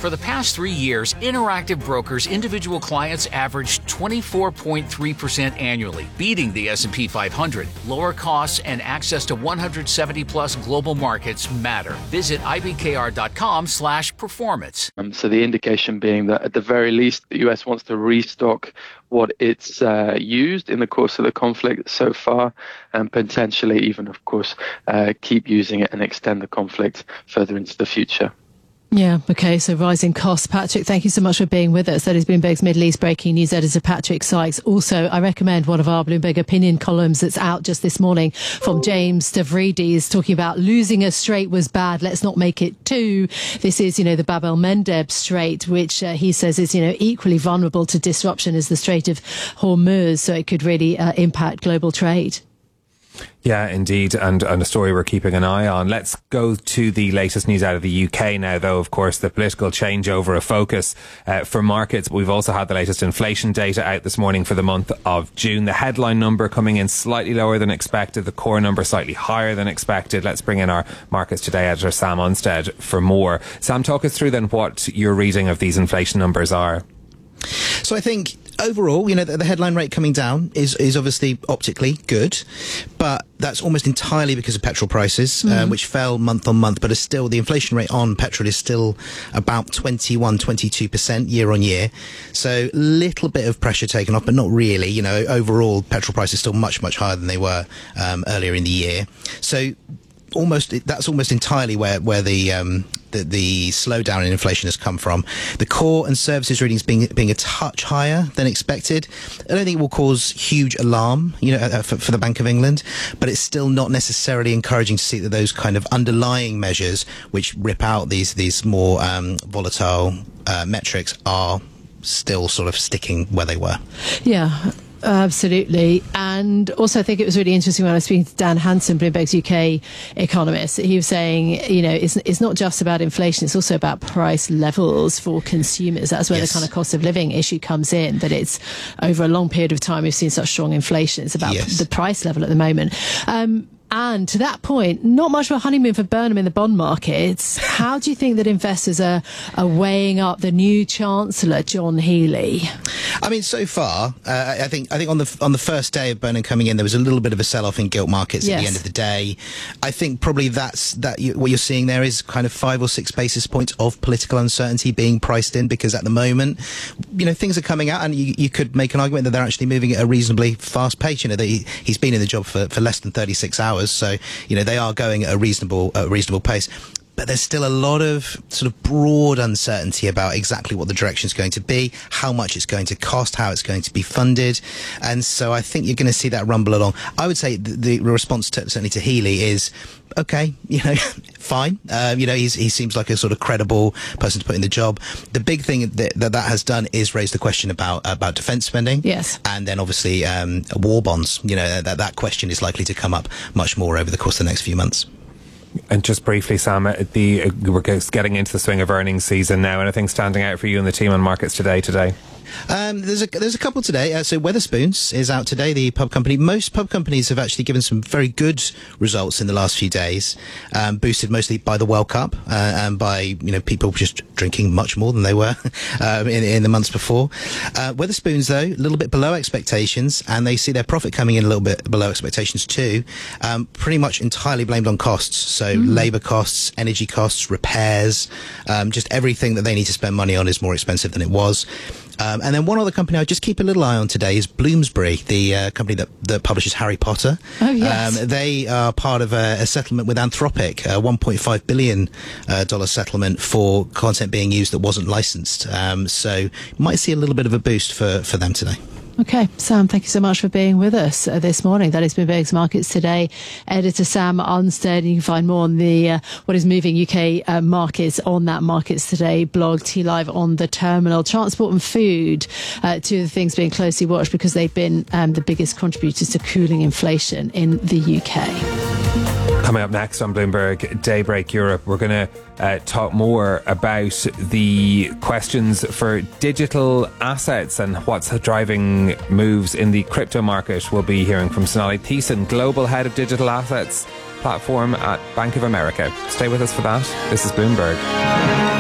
For the past 3 years, Interactive Brokers individual clients averaged 24.3% annually, beating the S&P 500. Lower costs and access to 170-plus global markets matter. Visit ibkr.com/performance. So the indication being that at the very least, the US wants to restock what it's used in the course of the conflict so far, and potentially even, of course, keep using it and extend the conflict further into the future. Yeah, okay, so rising costs. Patrick, thank you so much for being with us. That is Bloomberg's Middle East breaking news editor, Patrick Sykes. Also, I recommend one of our Bloomberg opinion columns that's out just this morning from James Stavridis, talking about losing a strait was bad, let's not make it two. This is, the Bab el-Mandeb Strait, which he says is, equally vulnerable to disruption as the Strait of Hormuz, so it could really impact global trade. Yeah, indeed, and a story we're keeping an eye on. Let's go to the latest news out of the UK now, though, of course, the political changeover of focus for markets. We've also had the latest inflation data out this morning for the month of June. The headline number coming in slightly lower than expected, the core number slightly higher than expected. Let's bring in our Markets Today editor, Sam Unstead, for more. Sam, talk us through then what your reading of these inflation numbers are. So I think overall, the headline rate coming down is obviously optically good, but that's almost entirely because of petrol prices, which fell month on month, but still the inflation rate on petrol is still about 22% year on year. So little bit of pressure taken off, but not really. Overall petrol prices still much, much higher than they were earlier in the year. So that's almost entirely where the slowdown in inflation has come from. The core and services readings being a touch higher than expected. I don't think it will cause huge alarm, for the Bank of England, but it's still not necessarily encouraging to see that those kind of underlying measures, which rip out these more volatile metrics, are still sort of sticking where they were. Yeah. Absolutely. And also I think it was really interesting when I was speaking to Dan Hansen, Bloomberg's UK economist. He was saying, it's not just about inflation, it's also about price levels for consumers. That's where the kind of cost of living issue comes in, that it's over a long period of time we've seen such strong inflation. It's about the price level at the moment. And to that point, not much of a honeymoon for Burnham in the bond markets. How do you think that investors are weighing up the new Chancellor, John Healey? I mean, so far, I think on the first day of Burnham coming in, there was a little bit of a sell-off in gilt markets at the end of the day. I think probably what you're seeing there is kind of 5 or 6 basis points of political uncertainty being priced in, because at the moment, things are coming out, and you could make an argument that they're actually moving at a reasonably fast pace. He's been in the job for less than 36 hours. So, they are going at a reasonable pace. But there's still a lot of sort of broad uncertainty about exactly what the direction is going to be, how much it's going to cost, how it's going to be funded. And so I think you're going to see that rumble along. I would say the response certainly to Healey is, okay, fine. He seems like a sort of credible person to put in the job. The big thing that has done is raise the question about defence spending. Yes. And then obviously war bonds. That question is likely to come up much more over the course of the next few months. And just briefly, Sam, we're getting into the swing of earnings season now. Anything standing out for you and the team on Markets today? There's a couple today. So Wetherspoons is out today, the pub company. Most pub companies have actually given some very good results in the last few days, boosted mostly by the World Cup and by people just drinking much more than they were in the months before. Wetherspoons, though, a little bit below expectations, and they see their profit coming in a little bit below expectations too. Pretty much entirely blamed on costs. So labour costs, energy costs, repairs, just everything that they need to spend money on is more expensive than it was. And then one other company I just keep a little eye on today is Bloomsbury, the company that publishes Harry Potter. Oh, yes. They are part of a settlement with Anthropic, a $1.5 billion settlement for content being used that wasn't licensed. So you might see a little bit of a boost for them today. Okay, Sam, thank you so much for being with us this morning. That is Bloomberg's Markets Today editor Sam Unstead. You can find more on the what is moving UK markets on that Markets Today blog. T-Live on the terminal. Transport and food, two of the things being closely watched because they've been the biggest contributors to cooling inflation in the UK. Coming up next on Bloomberg Daybreak Europe, we're going to talk more about the questions for digital assets and what's driving moves in the crypto market. We'll be hearing from Sonali Thiessen, Global Head of Digital Assets Platform at Bank of America. Stay with us for that. This is Bloomberg.